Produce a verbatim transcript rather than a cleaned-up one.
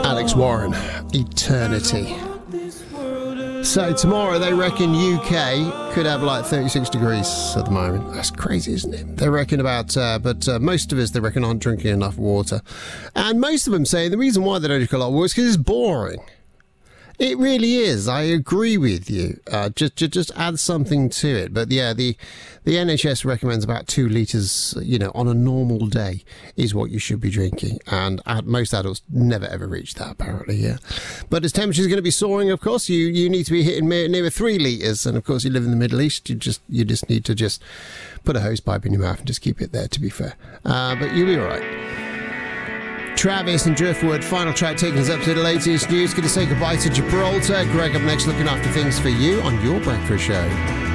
Alex Warren, Eternity. So tomorrow they reckon U K could have like thirty-six degrees at the moment. That's crazy, isn't it? They reckon about, uh, but uh, most of us, they reckon, aren't drinking enough water. And most of them say the reason why they don't drink a lot of water is because it's boring. It really is. I agree with you. Uh, just, just just add something to it. But yeah, the the N H S recommends about two litres, you know, on a normal day is what you should be drinking. And uh, most adults never ever reach that, apparently, yeah. But as temperature's going to be soaring, of course, you, you need to be hitting near, near three litres. And of course, you live in the Middle East, you just you just need to just put a hose pipe in your mouth and just keep it there, to be fair. Uh, but you'll be all right. Travis and Driftwood, final track taking us up to the latest news. Going to say goodbye to Gibraltar. Greg up next, looking after things for you on your breakfast show.